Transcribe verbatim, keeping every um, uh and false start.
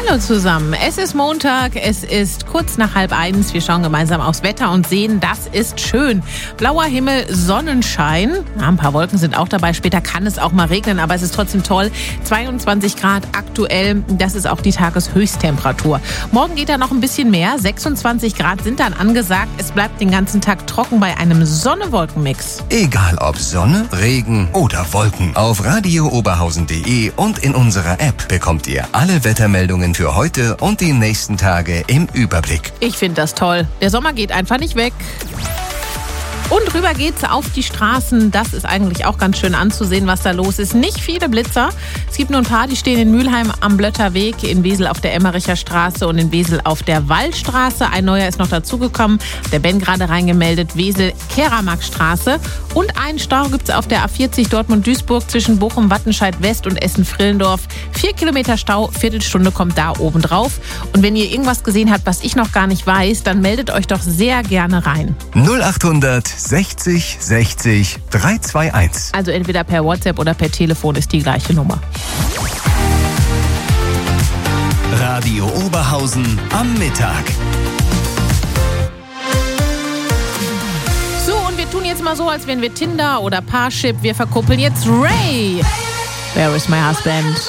Hallo zusammen, es ist Montag, es ist kurz nach halb eins. Wir schauen gemeinsam aufs Wetter und sehen, das ist schön. Blauer Himmel, Sonnenschein. Ja, ein paar Wolken sind auch dabei, später kann es auch mal regnen, aber es ist trotzdem toll. zweiundzwanzig Grad aktuell, das ist auch die Tageshöchsttemperatur. Morgen geht da noch ein bisschen mehr, sechsundzwanzig Grad sind dann angesagt. Es bleibt den ganzen Tag trocken bei einem Sonne-Wolken-Mix. Egal ob Sonne, Regen oder Wolken, auf radio oberhausen punkt de und in unserer App bekommt ihr alle Wettermeldungen für heute und die nächsten Tage im Überblick. Ich finde das toll. Der Sommer geht einfach nicht weg. Und rüber geht's auf die Straßen. Das ist eigentlich auch ganz schön anzusehen, was da los ist. Nicht viele Blitzer. Es gibt nur ein paar, die stehen in Mülheim am Blötterweg, in Wesel auf der Emmericher Straße und in Wesel auf der Wallstraße. Ein neuer ist noch dazugekommen. Der Ben gerade reingemeldet. Wesel Keramarkstraße. Und einen Stau gibt's auf der A vierzig Dortmund-Duisburg zwischen Bochum, Wattenscheid West und Essen-Frillendorf. Vier Kilometer Stau, Viertelstunde kommt da oben drauf. Und wenn ihr irgendwas gesehen habt, was ich noch gar nicht weiß, dann meldet euch doch sehr gerne rein. null achthundert sechzig sechzig dreihundertzweiundundzwanzig. Also entweder per WhatsApp oder per Telefon ist die gleiche Nummer. Radio Oberhausen am Mittag. So, und wir tun jetzt mal so, als wären wir Tinder oder Parship. Wir verkuppeln jetzt Ray. Where is my husband?